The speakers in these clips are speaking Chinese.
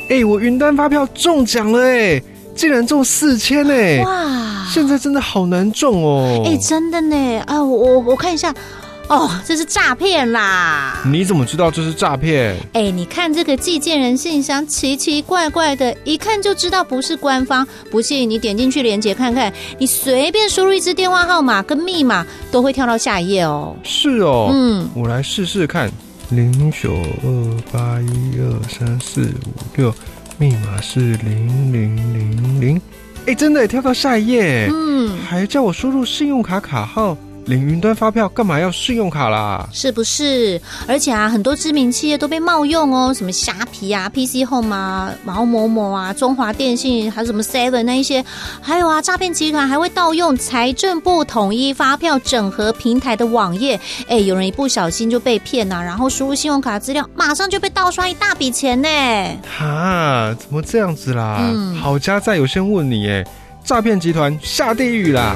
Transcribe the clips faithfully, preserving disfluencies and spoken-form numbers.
哎，我云端发票中奖了哎，竟然中四千哎！哇，现在真的好难中哦。 哎，真的呢啊，我我我看一下。哦，这是诈骗啦！ 你怎么知道这是诈骗？ 哎，你看这个寄件人信箱奇奇怪怪的，一看就知道不是官方。不信你点进去连结看看，你随便输入一支电话号码跟密码，都会跳到下一页哦。 是哦，嗯，我来试试看。零九二八一二三四五六，密码是零零零零。哎，真的跳到下一页，嗯，还叫我输入信用卡卡号。领云端发票干嘛要信用卡啦？ 是不是？而且啊，很多知名企业都被冒用哦，什么虾皮啊、P C Home 啊、然后某某啊、中华电信，还有什么 Seven 那一些，还有啊，诈骗集团还会盗用财政部统一发票整合平台的网页，哎，有人一不小心就被骗啊，然后输入信用卡资料，马上就被盗刷一大笔钱呢。 哈，怎么这样子啦？嗯、好家在有先问你，哎，诈骗集团下地狱啦！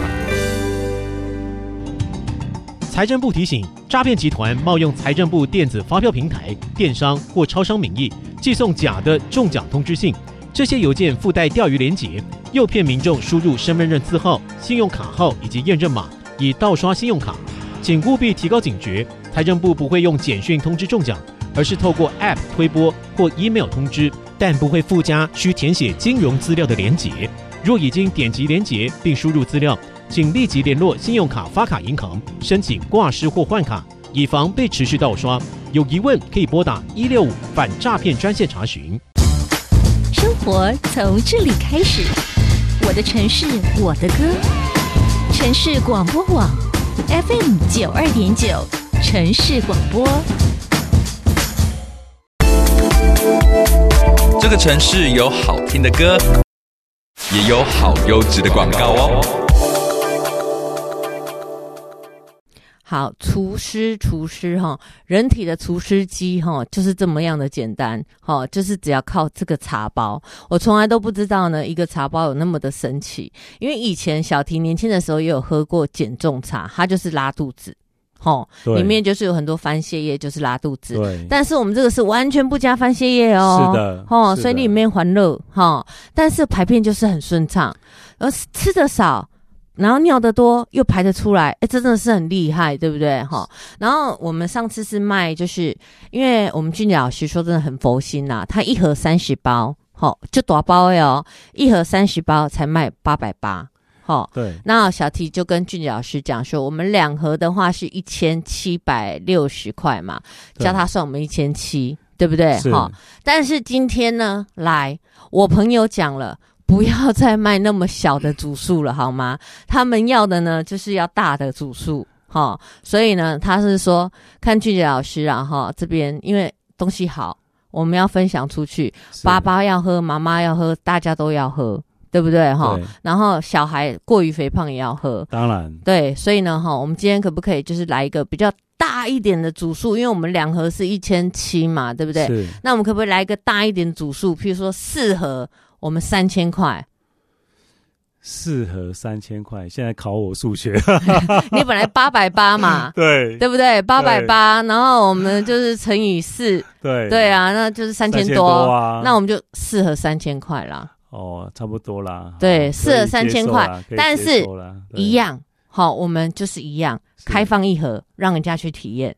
财政部提醒：诈骗集团冒用财政部电子发票平台、电商或超商名义，寄送假的中奖通知信。这些邮件附带钓鱼连结，诱骗民众输入身份证字号、信用卡号以及验证码，以盗刷信用卡。请务必提高警觉。财政部不会用简讯通知中奖，而是透过 App 推播或 email 通知，但不会附加需填写金融资料的连结。若已经点击连结并输入资料，请立即联络信用卡发卡银行申请挂失或换卡，以防被持续盗刷。有疑问可以拨打一六五反诈骗专线查询。 生活从这里开始，我的城市，我的歌。城市广播网 F M 九二点九，城市广播。 这个城市有好听的歌，也有好优质的广告哦。 好，除湿除湿哈，人体的除湿机哈就是这么样的简单哈，就是只要靠这个茶包。我从来都不知道呢，一个茶包有那么的神奇。因为以前小提年轻的时候也有喝过减重茶，它就是拉肚子。齁，里面就是有很多番泻叶，就是拉肚子。对，但是我们这个是完全不加番泻叶哦。是的，齁，所以里面还热齁，但是排便就是很顺畅，而吃得少。然后尿得多又排得出来，哎，真的是很厉害，对不对？哈。然后我们上次是卖，就是因为我们俊杰老师说真的很佛心啦，他一盒三十包，好，就大包哦，一盒三十包才卖八百八，好。对。那小提就跟俊杰老师讲说，我们两盒的话是一千七百六十块嘛，叫他算我们一千七，对不对？哈。但是今天呢，来，我朋友讲了。不要再卖那么小的组数了，好吗？他们要的呢，就是要大的组数，哈。所以呢，他是说，看俊杰老师啊，哈，这边因为东西好，我们要分享出去，爸爸要喝，妈妈要喝，大家都要喝，对不对？哈。然后小孩过于肥胖也要喝，当然，对。所以呢，哈，我们今天可不可以就是来一个比较大一点的组数？因为我们两盒是一千七嘛，对不对？是。那我们可不可以来一个大一点的组数？譬如说四盒。我们三千块，四盒三千块，现在考我数学。你本来八百八嘛，对，对不对？八百八，然后我们就是乘以四，对，对啊，那就是三千多啊。那我们就四盒三千块啦。哦，差不多啦。对，四盒三千块，但是一样，好，我们就是一样，开放一盒，让人家去体验。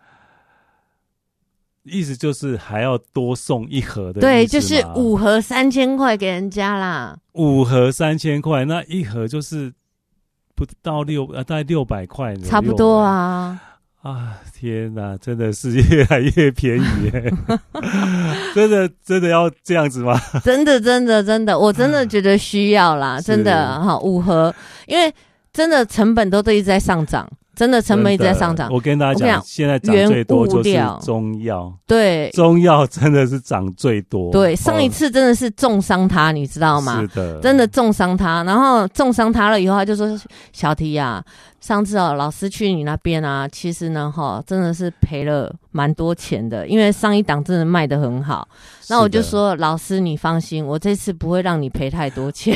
意思就是还要多送一盒的意思吗？对，就是五盒三千块给人家啦。五盒三千块，那一盒就是不到六，呃，大概六百块，差不多啊。啊，天哪，真的是越来越便宜耶！真的真的要这样子吗？真的真的真的，我真的觉得需要啦，真的哈，五盒，因为真的成本都都一直在上涨。真的成本一直在上涨。我跟大家讲，现在涨最多就是中药。对，中药真的是涨最多。对，上一次真的是重伤他，你知道吗？是的，真的重伤他。然后重伤他了以后，他就说：“小提啊，上次哦，老师去你那边啊，其实呢，哈，真的是赔了蛮多钱的，因为上一档真的卖得很好。”那我就说：“老师，你放心，我这次不会让你赔太多钱。”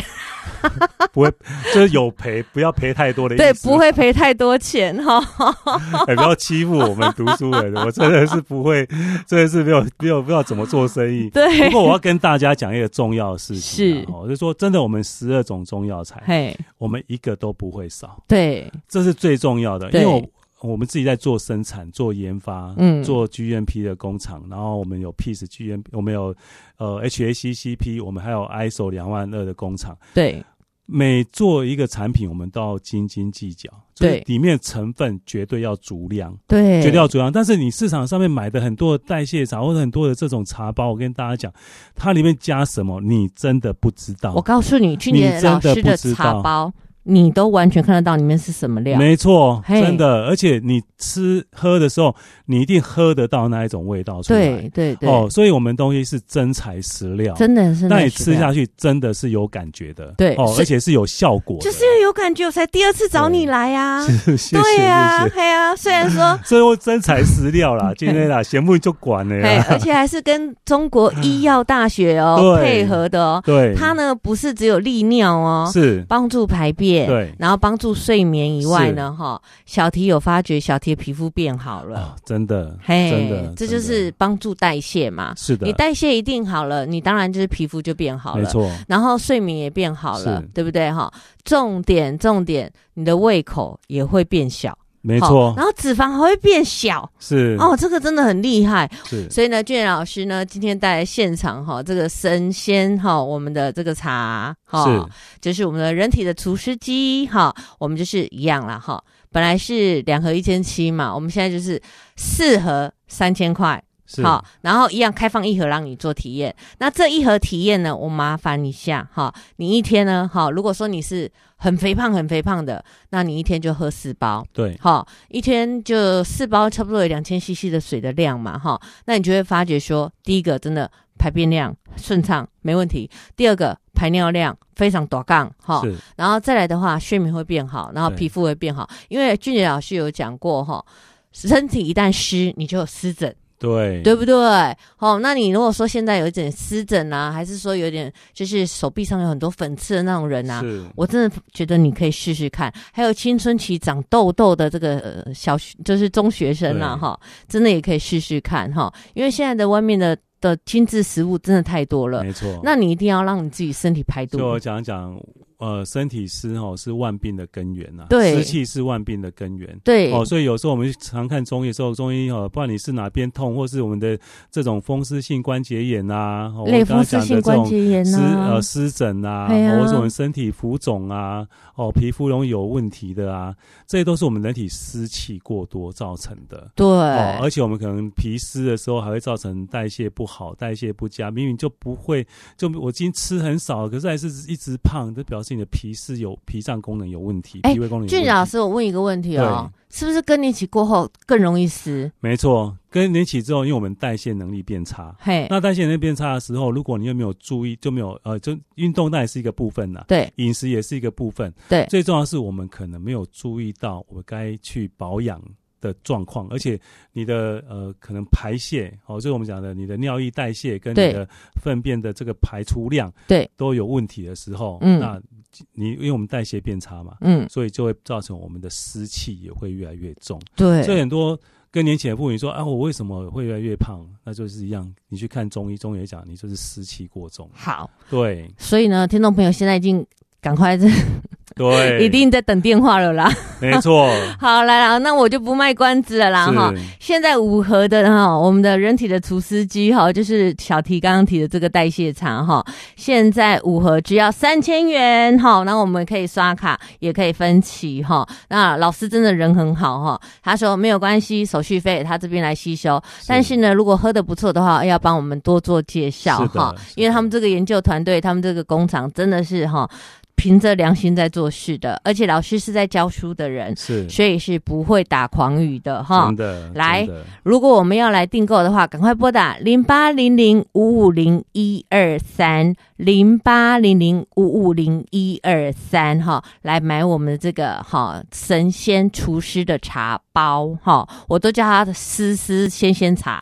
不会，就是有赔，不要赔太多的意思。 对，不会赔太多钱哈。 哎，不要欺负我们读书人，我真的是不会，真的是没有没有不知道怎么做生意。 对， 不过我要跟大家讲一个重要的事情、啊， 是， 哦，就是说真的，我们十二种中药材， 嘿， 我们一个都不会少。 对， 这是最重要的，因对为我。我们自己在做生产、做研发、嗯，做 G M P 的工厂，然后我们有 P E A C E G M P， 我们有呃 H A C C P， 我们还有 I S O 两万二的工厂。 对， 每做一个产品，我们都要斤斤计较，对，里面成分绝对要足量， 对， 绝对要足量。但是你市场上面买的很多的代谢茶或者很多的这种茶包，我跟大家讲，它里面加什么，你真的不知道。 我告诉你，去年老师的茶包。你都完全看得到里面是什么料， 没错，真的，而且你吃喝的时候，你一定喝得到那一种味道出来， 对对对， 哦，所以我们东西是真材实料， 真的是， 那你吃下去真的是有感觉的， 对， 哦，而且是有效果的， 就是因为有感觉，我才第二次找你来呀、啊， 谢谢， 对呀、啊，对呀、啊，虽然说， 所以我真材实料啦，今天啦，节目就管了呀， 而且还是跟中国医药大学哦配合的哦， 对， 它呢不是只有利尿哦， 是帮助排便， 对， 然后帮助睡眠以外呢，哈，小提有发觉小提的皮肤变好了， 哦、真的， 嘿， 真的， 这就是帮助代谢嘛， 是的， 你代谢一定好了，你当然就是皮肤就变好了， 没错， 然后睡眠也变好了，对不对哈？重点重点，你的胃口也会变小。 没错， 然后脂肪还会变小， 是哦，这个真的很厉害。 是， 所以呢，俊老师呢今天带来现场哈，这个神仙哈，我们的这个茶哈，是，就是我们的人体的除湿机哈，我们就是一样啦哈，本来是两盒一千七嘛，我们现在就是四盒三千块。好，然后一样开放一盒让你做体验。那这一盒体验呢，我麻烦一下哈，你一天呢，好，如果说你是很肥胖很肥胖的，那你一天就喝四包， 对， 好，一天就四包，差不多有两千 C C 的水的量嘛，哈，那你就会发觉说，第一个真的排便量顺畅没问题，第二个排尿量非常大杠哈，然后再来的话，睡眠会变好，然后皮肤会变好，因为俊杰老师有讲过哈，身体一旦湿，你就有湿疹。 对， 对不对？哦，那你如果说现在有一点湿疹啊，还是说有点就是手臂上有很多粉刺的那种人啊，我真的觉得你可以试试看。还有青春期长痘痘的这个、呃、小就是中学生啊，哈，真的也可以试试看哈，因为现在的外面的的精致食物真的太多了， 没错。 那你一定要让你自己身体排毒。 就我讲讲。呃，身体湿哦是万病的根源呐、啊， 对， 湿气是万病的根源， 对哦，所以有时候我们常看中医的时候，中医哦，不管你是哪边痛，或是我们的这种风湿性关节炎呐、啊，哦、 类风湿性关节炎湿啊， 呃湿疹啊， 啊或者是我们身体浮肿啊，哦，皮肤容易有问题的啊，这些都是我们人体湿气过多造成的， 对， 哦，而且我们可能皮湿的时候还会造成代谢不好、代谢不佳，明明就不会，就我今天吃很少，可是还是一直胖，这表示你的皮湿有。脾脏功能有问题，脾胃功能有问题。 俊老师，我问一个问题哦，是不是更年期过后更容易湿？ 没错，更年期之后，因为我们代谢能力变差， 嘿， 那代谢能力变差的时候，如果你又没有注意，就没有呃，就运动那也是一个部分呐， 对， 饮食也是一个部分， 对， 最重要的是我们可能没有注意到我们该去保养的状况，而且你的呃可能排泄哦，就是我们讲的你的尿液代谢跟你的粪便的这个排出量， 对， 都有问题的时候， 嗯， 那你因为我们代谢变差嘛， 嗯， 所以就会造成我们的湿气也会越来越重， 对， 所以很多更年期的妇女说啊，我为什么会越来越胖？那就是一样，你去看中医，中医也讲你就是湿气过重。 好， 对， 所以呢，听众朋友现在已经赶快这。 对， 一定在等电话了啦。 没错。 好，来啦，那我就不卖关子了啦哈。现在五盒的哈，我们的人体的除湿机哈，就是小提刚刚提的这个代谢茶哈，现在五盒只要三千元哈。那我们可以刷卡，也可以分期哈。那老师真的人很好哈，他说没有关系，手续费他这边来吸收。但是呢，如果喝得不错的话，要帮我们多做介绍哈，因为他们这个研究团队，他们这个工厂真的是哈。凭着良心在做事的，而且老师是在教书的人， 是， 所以是不会打诳语的哈。 真的， 来，如果我们要来订购的话，赶快拨打零八零零五五零一二三零八零零五五零一二三哈，来买我们的这个哈神仙厨师的茶包哈，我都叫它丝丝鲜鲜茶，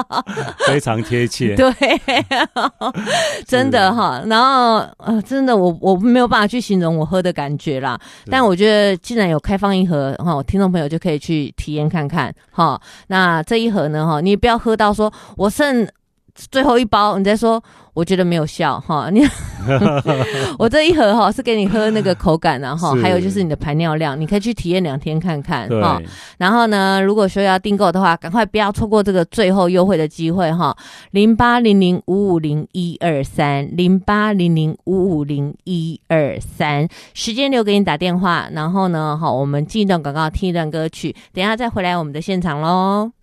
非常贴切。 对，真的哈。然后呃，真的我我我没有办法去形容我喝的感觉啦。但我觉得既然有开放一盒哈，听众朋友就可以去体验看看哈。那这一盒呢哈，你不要喝到说我剩最后一包，你再说我觉得没有效哈。你我这一盒哈是给你喝那个口感然后还有就是你的排尿量，你可以去体验两天看看哈。然后呢，如果说要订购的话，赶快不要错过这个最后优惠的机会哈。零八零零五五零一二三零八零零五五零一二三，时间留给你打电话，然后呢，好，我们进一段广告，听一段歌曲，等一下再回来我们的现场喽。